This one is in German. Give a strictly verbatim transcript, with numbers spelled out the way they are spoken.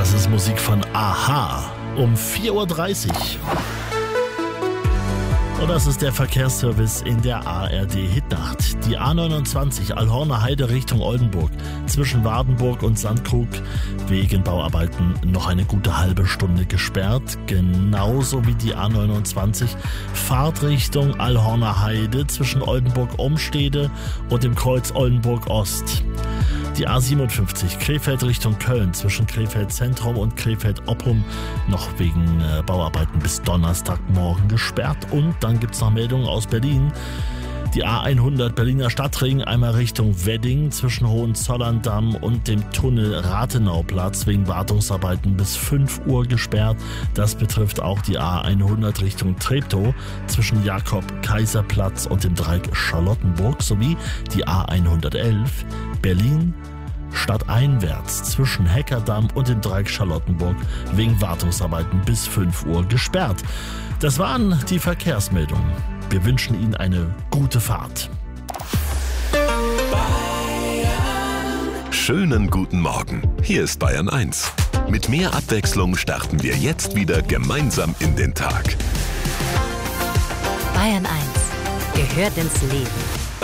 Das ist Musik von a-ha um vier Uhr dreißig. Und das ist der Verkehrsservice in der A R D-Hitnacht. Die A neunundzwanzig Allhorner Heide Richtung Oldenburg zwischen Wardenburg und Sandkrug wegen Bauarbeiten noch eine gute halbe Stunde gesperrt. Genauso wie die A neunundzwanzig Fahrtrichtung Allhorner Heide zwischen Oldenburg-Umstede und dem Kreuz Oldenburg-Ost. Die A siebenundfünfzig Krefeld Richtung Köln zwischen Krefeld Zentrum und Krefeld Oppum noch wegen äh, Bauarbeiten bis Donnerstagmorgen gesperrt. Und dann gibt es noch Meldungen aus Berlin. Die A hundert Berliner Stadtring einmal Richtung Wedding zwischen Hohenzollern-Damm und dem Tunnel Rathenauplatz wegen Wartungsarbeiten bis fünf Uhr gesperrt. Das betrifft auch die A hundert Richtung Treptow zwischen Jakob-Kaiser-Platz und dem Dreieck Charlottenburg sowie die A hundertelf Berlin stadteinwärts zwischen Heckerdamm und dem Dreieck Charlottenburg wegen Wartungsarbeiten bis fünf Uhr gesperrt. Das waren die Verkehrsmeldungen. Wir wünschen Ihnen eine gute Fahrt. Schönen guten Morgen. Hier ist Bayern eins. Mit mehr Abwechslung starten wir jetzt wieder gemeinsam in den Tag. Bayern eins gehört ins Leben.